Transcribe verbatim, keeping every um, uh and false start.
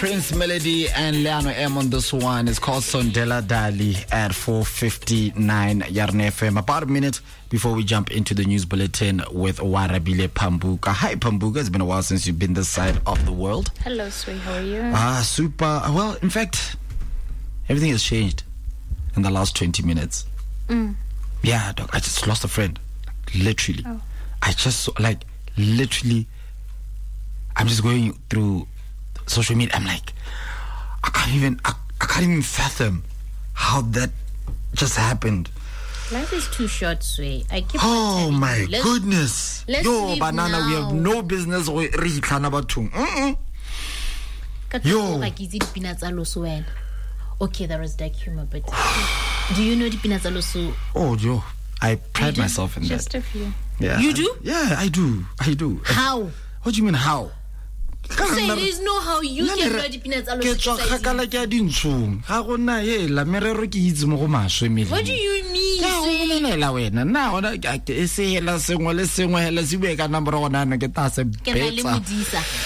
Prince Melody and Leano M on this one. It's called Sondela Dali at four fifty-nine Yarn F M. About a minute before we jump into the news bulletin with Warabile Pambuka. Hi Pambuka, it's been a while since you've been this side of the world. Hello, sweet, how are you? Ah, super. Well, in fact, everything has changed in the last twenty minutes. Mm. Yeah, dog, I just lost a friend. Literally. Oh. I just, like, literally, I'm just going through social media. I'm like, I can't even, I, I can't even fathom how that just happened. Life is too short, Sway. I keep Oh my you. Let's, goodness. let's Yo, banana, now. we have no business with Rihlana Batung. Mm-mm. Yo. Like, is it peanuts aloso? Okay, there was dark humor, but do you know the peanuts aloso? Oh, yo, I pride myself in Just that. Just a few. Yeah. You do? Yeah, I do. I do. How? What do you mean, how? Say there is no how you can know the peanuts aloso. What do you mean? Can I